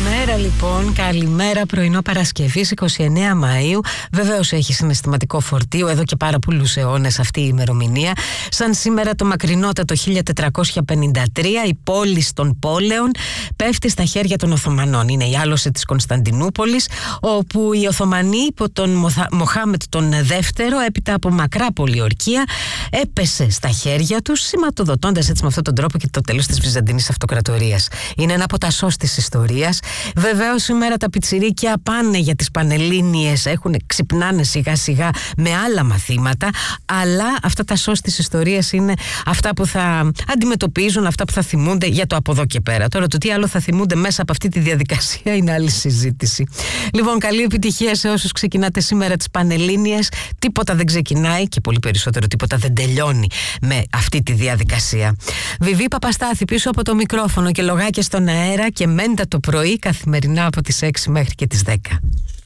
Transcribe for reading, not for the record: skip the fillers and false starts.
Καλημέρα λοιπόν, καλημέρα, πρωινό Παρασκευής 29 Μαΐου. Βεβαίως έχει συναισθηματικό φορτίο εδώ και πάρα πολλούς αιώνες αυτή η ημερομηνία. Σαν σήμερα το μακρινότατο 1453 η πόλη των πόλεων πέφτει στα χέρια των Οθωμανών. Είναι η άλωση της Κωνσταντινούπολης, όπου οι Οθωμανοί υπό τον Μοχάμετ τον δεύτερο, έπειτα από μακρά πολιορκία, έπεσε στα χέρια τους, σηματοδοτώντας έτσι με αυτόν τον τρόπο και το τέλος της Βυζαντινής Αυτοκρατορίας. Είναι ένα από τα σως της ιστορίας. Βεβαίως σήμερα τα πιτσιρίκια πάνε για τις Πανελλήνιες, ξυπνάνε σιγά σιγά με άλλα μαθήματα, αλλά αυτά τα σως της ιστορίας είναι αυτά που θα αντιμετωπίζουν, αυτά που θα θυμούνται για το από εδώ και πέρα. Τώρα το τι άλλο θα θυμούνται μέσα από αυτή τη διαδικασία είναι άλλη συζήτηση. Λοιπόν, καλή επιτυχία σε όσους ξεκινάτε σήμερα τις Πανελλήνιες. Τίποτα δεν ξεκινάει και πολύ περισσότερο τίποτα δεν τελειώνει με αυτή τη διαδικασία. Βιβί Παπαστάθη πίσω από το μικρόφωνο και λογάκια στον αέρα και μέντα το πρωί καθημερινά από τις 6 μέχρι και τις 10.